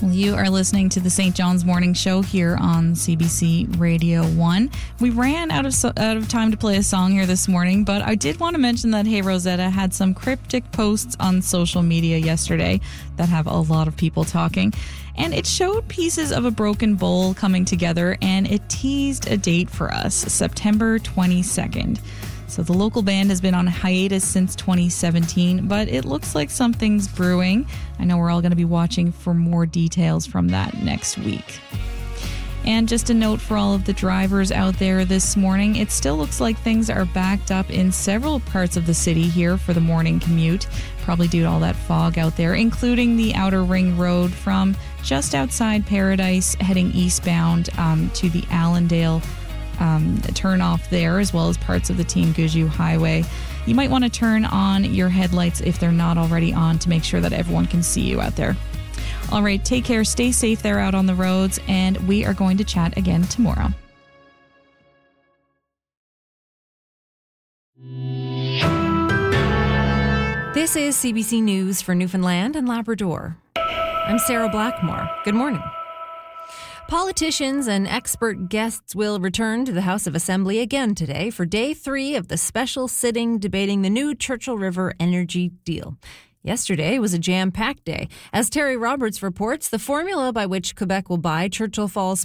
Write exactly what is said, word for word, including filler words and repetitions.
You are listening to the Saint John's Morning Show here on C B C Radio one. We ran out of out of time to play a song here this morning, but I did want to mention that Hey Rosetta had some cryptic posts on social media yesterday that have a lot of people talking. And it showed pieces of a broken bowl coming together, and it teased a date for us, September twenty-second. So the local band has been on hiatus since twenty seventeen, but it looks like something's brewing. I know we're all going to be watching for more details from that next week. And just a note for all of the drivers out there this morning, it still looks like things are backed up in several parts of the city here for the morning commute, probably due to all that fog out there, including the Outer Ring Road from just outside Paradise heading eastbound um, to the Allendale Um, turn off there, as well as parts of the Team Guju Highway. You might want to turn on your headlights if they're not already on to make sure that everyone can see you out there. All right, take care, stay safe there out on the roads, and we are going to chat again tomorrow. This is C B C News for Newfoundland and Labrador. I'm Sarah Blackmore. Good morning. Politicians and expert guests will return to the House of Assembly again today for day three of the special sitting debating the new Churchill River energy deal. Yesterday was a jam-packed day. As Terry Roberts reports, the formula by which Quebec will buy Churchill Falls